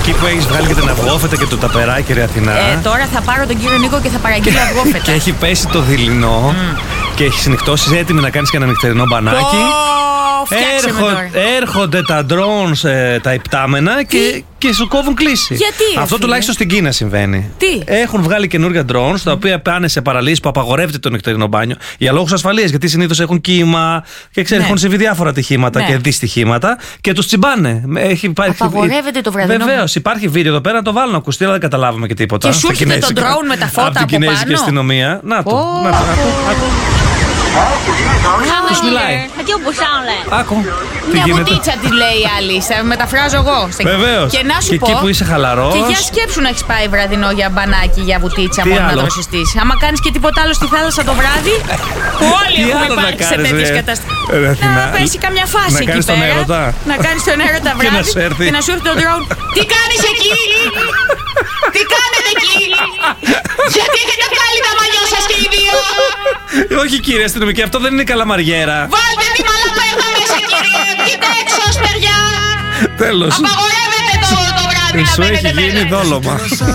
Εκεί που έχεις βγάλει και την αυγόφετα και το ταπεράκι, ρε Αθηνά. Τώρα θα πάρω τον κύριο Νίκο και θα παραγγείλω αυγόφετα. Και έχει πέσει το δειλινό και έχεις νυχτώσει έτοιμη να κάνεις και ένα νυχτερινό μπανάκι. Έρχονται τα drones τα υπτάμενα και σου κόβουν κλίση. Γιατί? Αυτό τουλάχιστον στην Κίνα συμβαίνει. Τι? Έχουν βγάλει καινούργια drones τα οποία πάνε σε παραλίες που απαγορεύεται το νυχτερινό μπάνιο για λόγους ασφαλείας. Γιατί συνήθως έχουν κύμα και έχουν συμβεί διάφορα ατυχήματα και δυστυχήματα και τους τσιμπάνε. Απαγορεύεται το βραδινό. Βεβαίως, υπάρχει βίντεο εδώ πέρα να το βάλουν να ακουστεί, αλλά δεν καταλάβαμε και τίποτα. Και σου έρχεται το drone με τα φώτα από την Κινέζικη αστυνομία. Να το. Τους μιλάει. Άκου. Μια βουτίτσα τη λέει η άλλη. Θα μεταφράζω εγώ. Βεβαίως. Και να σου και πω. εκεί που είσαι χαλαρός. Και για σκέψου να έχεις πάει βραδινό για μπανάκι, για βουτίτσα μόνο να δροσιστείς. Άμα κάνεις και τίποτα άλλο στη θάλασσα το βράδυ. Που όλοι έχουμε υπάρξει σε τέτοιες καταστάσεις. Να πέσει καμιά φάση εκεί πέρα. Να κάνεις τον έρωτα βράδυ. Και να σου έρθει το drone. Τι κάνεις εκεί? Τι κάνετε εκεί? Γιατί έχετε βγάλει τα μαλλιό σας και οι δύο? Όχι κύριε αστυνομική, αυτό δεν είναι καλαμαριέρα. Βάλτε τη μαλακά μέσα κύριε. Κοίτα έξω στεριά. Τέλος. Απαγορεύεται το βράδυ να Σου μπαίνετε έχει γίνει μέσα. δόλωμα.